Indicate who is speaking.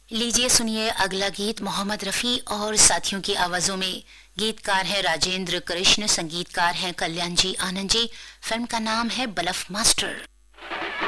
Speaker 1: लीजिए सुनिए अगला गीत मोहम्मद रफ़ी और साथियों की आवाज़ों में। गीतकार हैं राजेंद्र कृष्ण, संगीतकार हैं कल्याण जी आनंद जी। फिल्म का नाम है बलफ मास्टर।